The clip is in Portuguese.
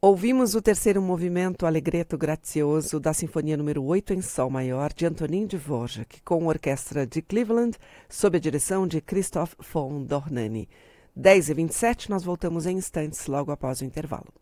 Ouvimos o terceiro movimento Allegretto Grazioso da Sinfonia número 8 em Sol Maior de Antonin Dvorak, com a Orquestra de Cleveland, sob a direção de Christoph von Dohnanyi. 10h27, nós voltamos em instantes, logo após o intervalo.